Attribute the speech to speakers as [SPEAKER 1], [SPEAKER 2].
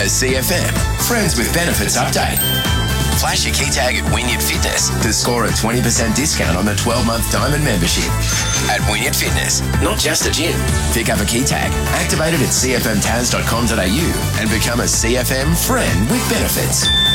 [SPEAKER 1] A CFM Friends with Benefits update. Flash your key tag at Wynyard Fitness to score a 20% discount on a 12-month diamond membership. At Wynyard Fitness, not just a gym. Pick up a key tag, activate it at cfmtaz.com.au and become a CFM Friend with Benefits.